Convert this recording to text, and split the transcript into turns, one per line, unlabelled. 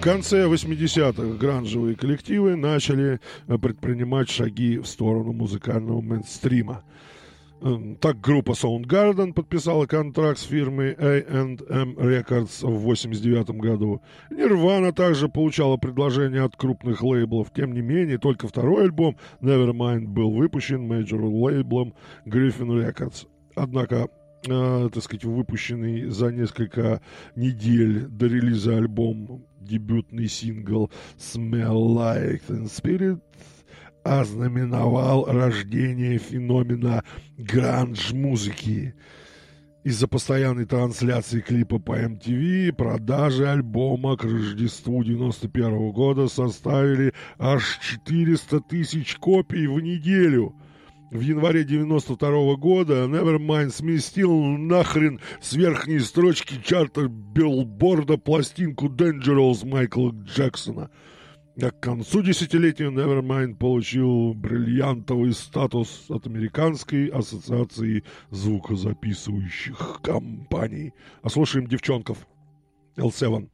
конце 80-х гранжевые коллективы начали предпринимать шаги в сторону музыкального мейнстрима. Так группа Soundgarden подписала контракт с фирмой A&M Records в 1989 году. Nirvana также получала предложения от крупных лейблов. Тем не менее, только второй альбом Nevermind был выпущен мейджор-лейблом Griffin Records. Однако, так сказать, выпущенный за несколько недель до релиза альбом, дебютный сингл Smell Like Teen Spirit ознаменовал рождение феномена гранж-музыки. Из-за постоянной трансляции клипа по MTV продажи альбома к Рождеству 1991 года составили аж 400 тысяч копий в неделю. В январе 1992 года Nevermind сместил нахрен с верхней строчки чарта билборда пластинку Dangerous Майкла Джексона. А к концу десятилетия Nevermind получил бриллиантовый статус от Американской ассоциации звукозаписывающих компаний. А слушаем девчонков. L7.